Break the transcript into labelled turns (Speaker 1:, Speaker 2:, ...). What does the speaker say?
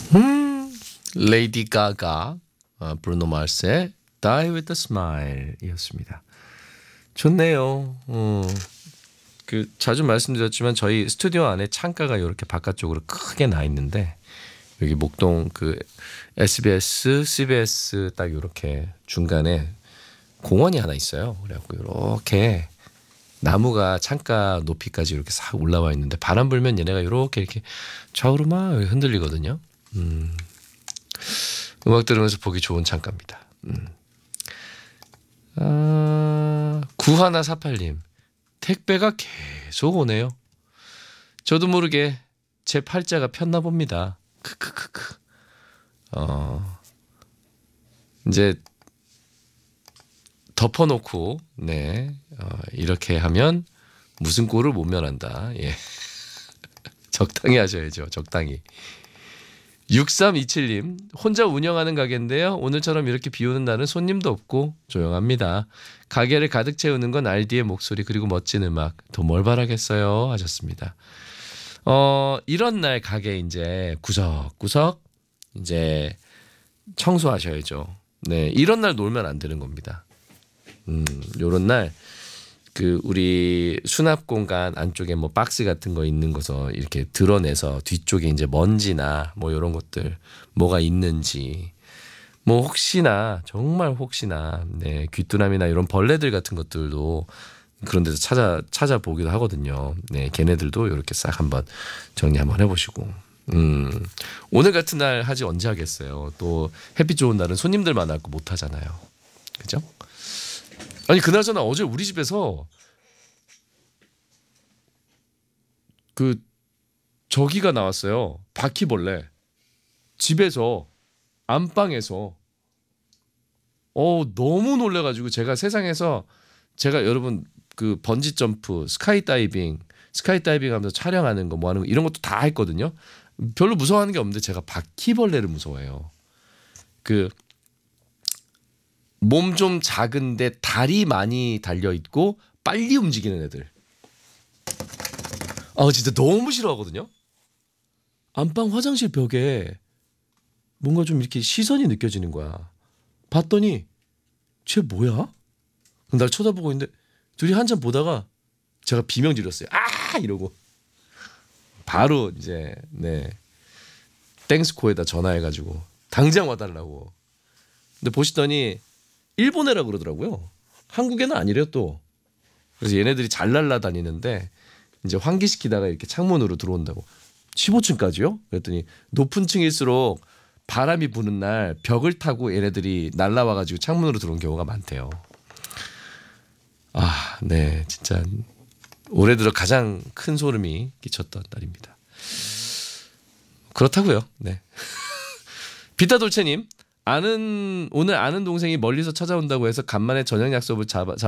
Speaker 1: 레이디 가가, 브루노 마스의 Die with a Smile 이었습니다. 좋네요. 자주 말씀드렸지만 저희 스튜디오 안에 창가가 이렇게 바깥쪽으로 크게 나 있는데 여기 목동 SBS, CBS 딱 이렇게 중간에 공원이 하나 있어요. 그래갖고 이렇게 나무가 창가 높이까지 이렇게 싹 올라와 있는데 바람 불면 얘네가 이렇게 좌우로 막 흔들리거든요. 음악 들으면서 보기 좋은 창가입니다. 9148님 택배가 계속 오네요. 저도 모르게 제 팔자가 폈나 봅니다. 크크크크. 이제 덮어놓고 이렇게 하면 무슨 꼴을 못 면한다. 예. 적당히 하셔야죠. 적당히. 6327님 혼자 운영하는 가게인데요. 오늘처럼 이렇게 비 오는 날은 손님도 없고 조용합니다. 가게를 가득 채우는 건 알디의 목소리 그리고 멋진 음악. 더 뭘 바라겠어요 하셨습니다. 이런 날 가게 이제 구석구석 이제 청소하셔야죠. 네, 이런 날 놀면 안 되는 겁니다. 요런 날 우리 수납 공간 안쪽에 뭐 박스 같은 거 있는 거서 이렇게 드러내서 뒤쪽에 이제 먼지나 뭐 이런 것들 뭐가 있는지 뭐 혹시나 정말 혹시나 귀뚜라미나 이런 벌레들 같은 것들도 그런 데서 찾아보기도 하거든요. 네, 걔네들도 이렇게 싹 한번 정리 한번 해보시고. 오늘 같은 날 하지 언제 하겠어요. 또 햇빛 좋은 날은 손님들 많아갖고 못 하잖아요. 그죠? 아니 그나저나 어제 우리 집에서 저기가 나왔어요. 바퀴벌레. 집에서 안방에서 너무 놀래가지고 제가 세상에서 여러분 번지 점프, 스카이다이빙 하면서 촬영하는 거 뭐 하는 거 이런 것도 다 했거든요. 별로 무서워하는 게 없는데 제가 바퀴벌레를 무서워해요. 몸 좀 작은데 다리 많이 달려 있고 빨리 움직이는 애들. 진짜 너무 싫어하거든요. 안방 화장실 벽에 뭔가 좀 이렇게 시선이 느껴지는 거야. 봤더니 쟤 뭐야? 날 쳐다보고 있는데 둘이 한참 보다가 제가 비명 질렀어요. 아! 이러고 바로 이제 땡스코에다 전화해가지고 당장 와달라고. 근데 보시더니 일본 애라고 그러더라고요. 한국 애는 아니래요 또. 그래서 얘네들이 잘 날아다니는데 이제 환기시키다가 이렇게 창문으로 들어온다고. 15층까지요? 그랬더니 높은 층일수록 바람이 부는 날 벽을 타고 얘네들이 날아와가지고 창문으로 들어온 경우가 많대요. 네, 진짜 올해 들어 가장 큰 소름이 끼쳤던 날입니다. 그렇다고요. 네. 비타돌체님 오늘 아는 동생이 멀리서 찾아온다고 해서 간만에 저녁 약속을